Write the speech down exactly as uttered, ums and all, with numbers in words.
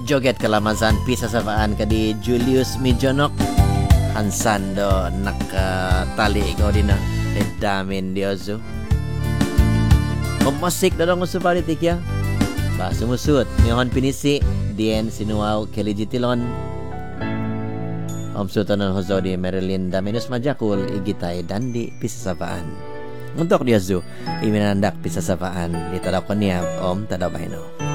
joget kalamasan pisa sapaan kadi Julius Mijonok Hansan do nakatali ko din na edamin dioso pemusik dorong usu politik ya ba sumusut mihon pinisi dien sinuaw kelijitilon Om Sultanan Hozodi Marilyn Daminus Majakul igitay dandi pisa sapaan untuk dioso iminandak pisa sapaan ditadakon niya Om tadabay no